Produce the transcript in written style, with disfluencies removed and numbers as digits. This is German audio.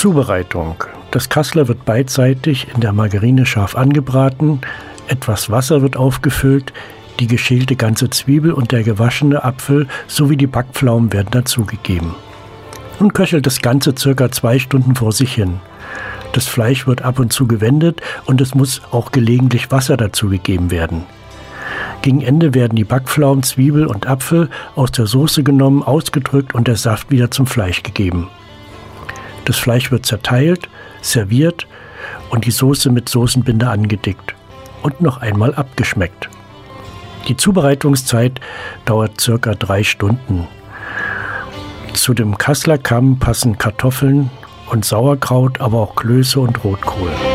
Zubereitung. Das Kassler wird beidseitig in der Margarine scharf angebraten, etwas Wasser wird aufgefüllt, die geschälte ganze Zwiebel und der gewaschene Apfel sowie die Backpflaumen werden dazugegeben. Nun köchelt das Ganze ca. 2 Stunden vor sich hin. Das Fleisch wird ab und zu gewendet und es muss auch gelegentlich Wasser dazugegeben werden. Gegen Ende werden die Backpflaumen, Zwiebel und Apfel aus der Soße genommen, ausgedrückt und der Saft wieder zum Fleisch gegeben. Das Fleisch wird zerteilt, serviert und die Soße mit Soßenbinder angedickt und noch einmal abgeschmeckt. Die Zubereitungszeit dauert ca. 3 Stunden. Zu dem Kassler Kamm passen Kartoffeln und Sauerkraut, aber auch Klöße und Rotkohl.